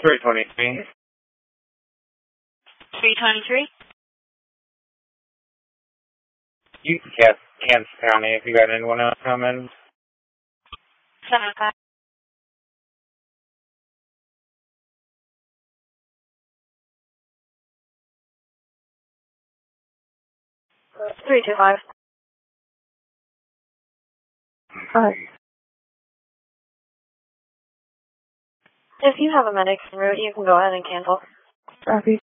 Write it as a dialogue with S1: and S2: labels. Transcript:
S1: 323.
S2: 323?
S1: You can cast Kansas County if you got anyone else coming.
S2: 75. Three two five.
S1: Hi.
S2: If you have a medic en route, you can go ahead and cancel.
S1: Copy.